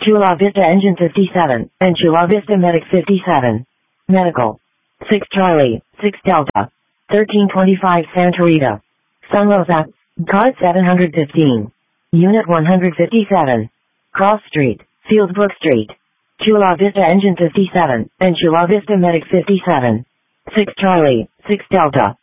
Chula Vista Engine 57, and Chula Vista Medic 57. Medical. 6 Charlie, 6 Delta. 1325 Santa Rita. San Rosa, Card 715. Unit 157. Cross Street, Fieldbrook Street. Chula Vista Engine 57, and Chula Vista Medic 57. 6 Charlie, 6 Delta.